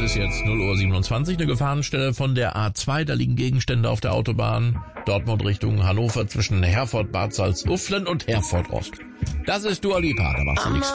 ist jetzt 0:27 Uhr, eine Gefahrenstelle von der A2. Da liegen Gegenstände auf der Autobahn. Dortmund Richtung Hannover zwischen Herford, Bad Salzuflen und Herford Ost. Das ist Dua Lipa, da machst du nichts.